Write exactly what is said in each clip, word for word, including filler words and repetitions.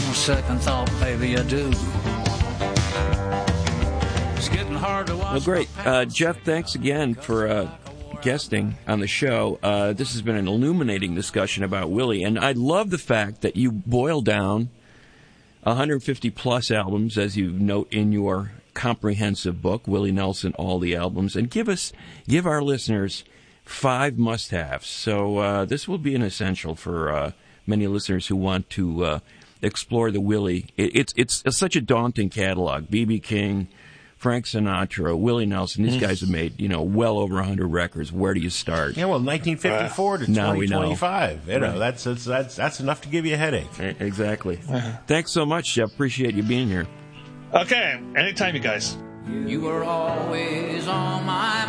second thought, maybe I do. It's getting hard to watch. Well, great. Uh, Jeff, thanks again for uh, guesting on the show. Uh, this has been an illuminating discussion about Willie, and I love the fact that you boil down one hundred fifty plus albums, as you note in your comprehensive book, Willie Nelson, All the Albums, and give us, give our listeners five must-haves. So uh, this will be an essential for uh, many listeners who want to uh, explore the Willie. It, it's, it's it's such a daunting catalog. B B King, Frank Sinatra, Willie Nelson. These guys have made, you know, well over one hundred records. Where do you start? Yeah, well, nineteen fifty-four uh, to twenty twenty-five. You know, right. that's, that's that's that's enough to give you a headache. Exactly. Thanks so much, Jeff. Appreciate you being here. Okay, anytime, you guys. You were always on my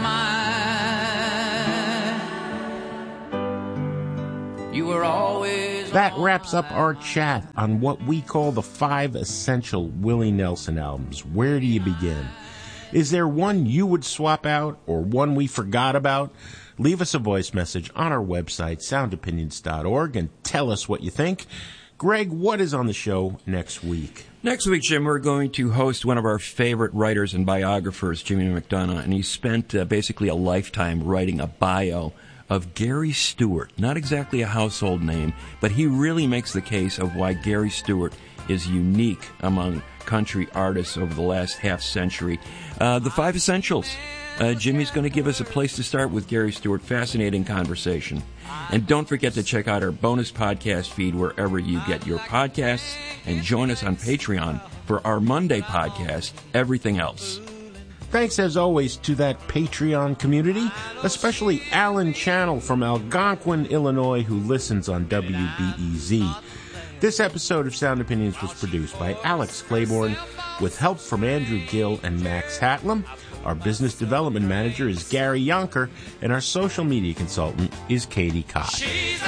mind. You were always. That wraps up our chat on what we call the five essential Willie Nelson albums. Where do you begin? Is there one you would swap out or one we forgot about? Leave us a voice message on our website, sound opinions dot org, and tell us what you think. Greg, what is on the show next week? Next week, Jim, we're going to host one of our favorite writers and biographers, Jimmy McDonough, and he spent uh, basically a lifetime writing a bio of Gary Stewart. Not exactly a household name, but he really makes the case of why Gary Stewart is unique among country artists over the last half century. Uh, the five essentials. Uh, Jimmy's going to give us a place to start with Gary Stewart. Fascinating conversation. And don't forget to check out our bonus podcast feed wherever you get your podcasts, and join us on Patreon for our Monday podcast, Everything Else. Thanks, as always, to that Patreon community, especially Alan Channel from Algonquin, Illinois, who listens on W B E Z. This episode of Sound Opinions was produced by Alex Claiborne with help from Andrew Gill and Max Hatlam. Our business development manager is Gary Yonker, and our social media consultant is Katie Cott.